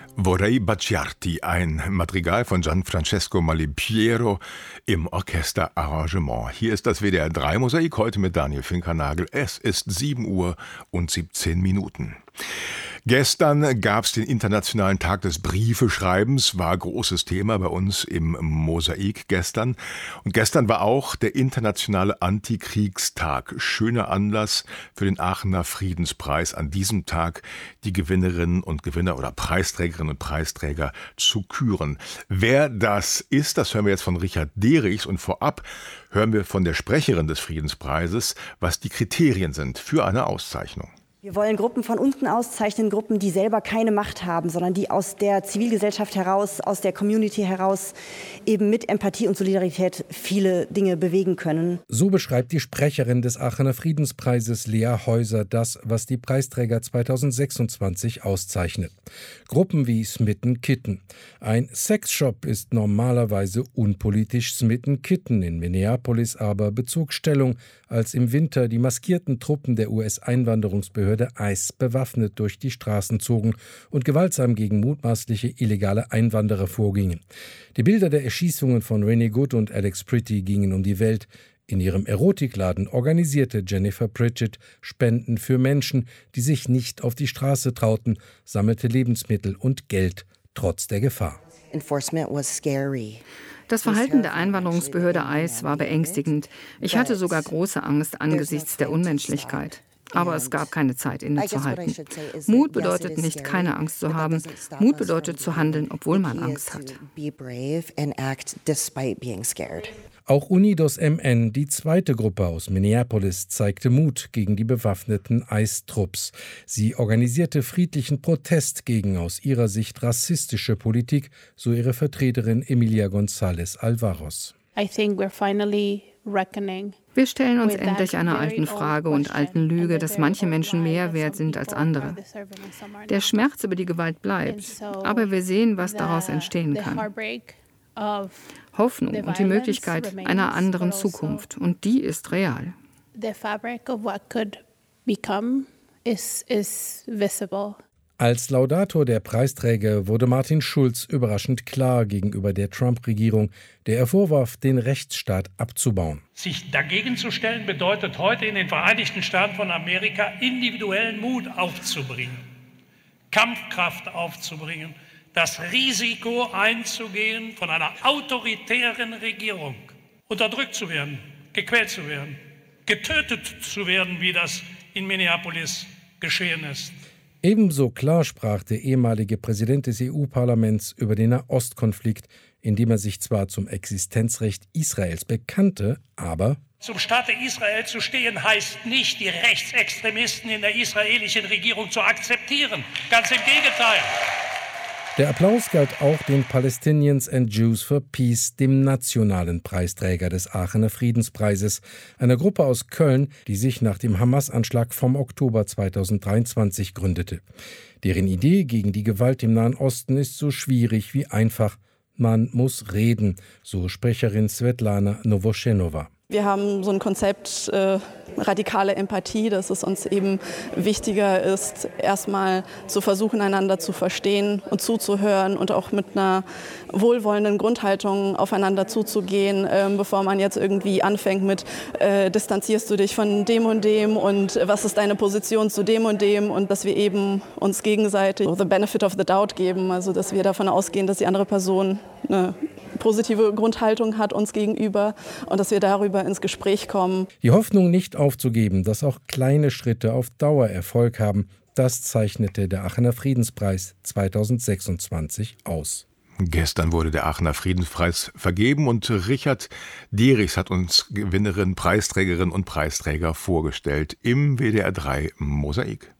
Vorrei Bacciarti, ein Madrigal von Gianfrancesco Malipiero im Orchesterarrangement. Hier ist das WDR 3 Mosaik, heute mit Daniel Finkernagel. Es ist 7:17 Uhr. Gestern gab es den Internationalen Tag des Briefeschreibens, war großes Thema bei uns im Mosaik gestern. Und gestern war auch der Internationale Antikriegstag. Schöner Anlass für den Aachener Friedenspreis, an diesem Tag die Gewinnerinnen und Gewinner oder Preisträgerinnen und Preisträger zu küren. Wer das ist, das hören wir jetzt von Richard Derichs, und vorab hören wir von der Sprecherin des Friedenspreises, was die Kriterien sind für eine Auszeichnung. Wir wollen Gruppen von unten auszeichnen, Gruppen, die selber keine Macht haben, sondern die aus der Zivilgesellschaft heraus, aus der Community heraus eben mit Empathie und Solidarität viele Dinge bewegen können. So beschreibt die Sprecherin des Aachener Friedenspreises, Lea Häuser, das, was die Preisträger 2026 auszeichnet. Gruppen wie Smitten Kitten. Ein Sexshop ist normalerweise unpolitisch. Smitten Kitten in Minneapolis aber bezog Stellung, als im Winter die maskierten Truppen der US-Einwanderungsbehörde ICE bewaffnet durch die Straßen zogen und gewaltsam gegen mutmaßliche illegale Einwanderer vorgingen. Die Bilder der Erschießungen von Renee Good und Alex Pretty gingen um die Welt. In ihrem Erotikladen organisierte Jennifer Pritchett Spenden für Menschen, die sich nicht auf die Straße trauten, sammelte Lebensmittel und Geld trotz der Gefahr. Das Verhalten der Einwanderungsbehörde ICE war beängstigend. Ich hatte sogar große Angst angesichts der Unmenschlichkeit. Aber es gab keine Zeit, innezuhalten. Mut bedeutet nicht, keine Angst zu haben. Mut bedeutet zu handeln, obwohl man Angst hat. Auch Unidos MN, die zweite Gruppe aus Minneapolis, zeigte Mut gegen die bewaffneten ICE-Trupps. Sie organisierte friedlichen Protest gegen aus ihrer Sicht rassistische Politik, so ihre Vertreterin Emilia González Alvaros. Wir stellen uns endlich einer alten Frage und alten Lüge, dass manche Menschen mehr wert sind als andere. Der Schmerz über die Gewalt bleibt, aber wir sehen, was daraus entstehen kann. Hoffnung und die Möglichkeit einer anderen Zukunft, und die ist real. Als Laudator der Preisträger wurde Martin Schulz überraschend klar gegenüber der Trump-Regierung, der er vorwarf, den Rechtsstaat abzubauen. Sich dagegen zu stellen, bedeutet heute in den Vereinigten Staaten von Amerika individuellen Mut aufzubringen, Kampfkraft aufzubringen, das Risiko einzugehen, von einer autoritären Regierung unterdrückt zu werden, gequält zu werden, getötet zu werden, wie das in Minneapolis geschehen ist. Ebenso klar sprach der ehemalige Präsident des EU-Parlaments über den Nahostkonflikt, in dem er sich zwar zum Existenzrecht Israels bekannte, aber zum Staate Israel zu stehen, heißt nicht, die Rechtsextremisten in der israelischen Regierung zu akzeptieren. Ganz im Gegenteil. Der Applaus galt auch den Palestinians and Jews for Peace, dem nationalen Preisträger des Aachener Friedenspreises, einer Gruppe aus Köln, die sich nach dem Hamas-Anschlag vom Oktober 2023 gründete. Deren Idee gegen die Gewalt im Nahen Osten ist so schwierig wie einfach. Man muss reden, so Sprecherin Svetlana Novoschenova. Wir haben so ein Konzept radikale Empathie, dass es uns eben wichtiger ist, erstmal zu versuchen, einander zu verstehen und zuzuhören und auch mit einer wohlwollenden Grundhaltung aufeinander zuzugehen, bevor man jetzt irgendwie anfängt mit distanzierst du dich von dem und was ist deine Position zu dem und dass wir eben uns gegenseitig the benefit of the doubt geben, also dass wir davon ausgehen, dass die andere Person eine positive Grundhaltung hat uns gegenüber und dass wir darüber ins Gespräch kommen. Die Hoffnung nicht aufzugeben, dass auch kleine Schritte auf Dauer Erfolg haben, das zeichnete der Aachener Friedenspreis 2026 aus. Gestern wurde der Aachener Friedenspreis vergeben und Richard Derichs hat uns Gewinnerinnen, Preisträgerinnen und Preisträger vorgestellt im WDR 3 Mosaik.